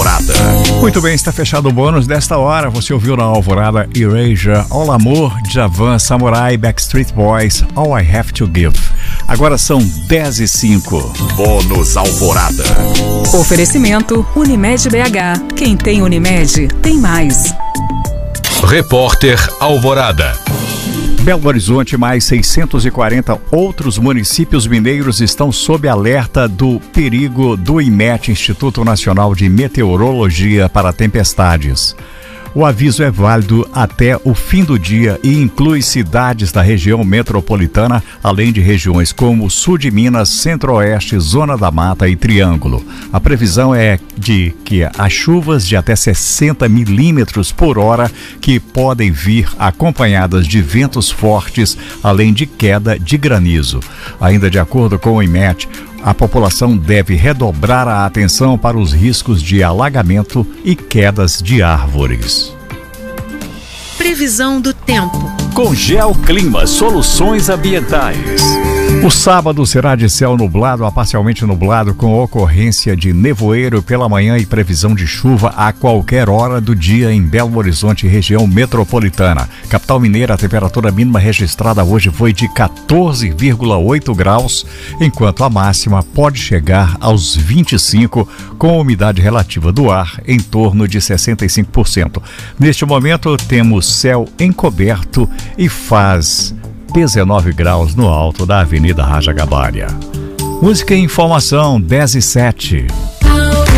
Alvorada. Muito bem, está fechado o bônus desta hora. Você ouviu na Alvorada Erasure, All Amor, Djavan, Samurai, Backstreet Boys, All I Have to Give. Agora são 10h05. Bônus Alvorada. Oferecimento Unimed BH. Quem tem Unimed, tem mais. Repórter Alvorada. Belo Horizonte e mais 640 outros municípios mineiros estão sob alerta do perigo do IMET, Instituto Nacional de Meteorologia, para tempestades. O aviso é válido até o fim do dia e inclui cidades da região metropolitana, além de regiões como sul de Minas, centro-oeste, zona da mata e triângulo. A previsão é de que as chuvas de até 60 milímetros por hora, que podem vir acompanhadas de ventos fortes, além de queda de granizo. Ainda de acordo com o IMET, a população deve redobrar a atenção para os riscos de alagamento e quedas de árvores. Previsão do tempo. Com Geoclima Soluções Ambientais. O sábado será de céu nublado a parcialmente nublado, com ocorrência de nevoeiro pela manhã e previsão de chuva a qualquer hora do dia em Belo Horizonte, região metropolitana. Capital mineira, a temperatura mínima registrada hoje foi de 14,8 graus, enquanto a máxima pode chegar aos 25, com umidade relativa do ar em torno de 65%. Neste momento temos céu encoberto e faz 19 graus no alto da Avenida Raja Gabarya. Música e informação 10h07.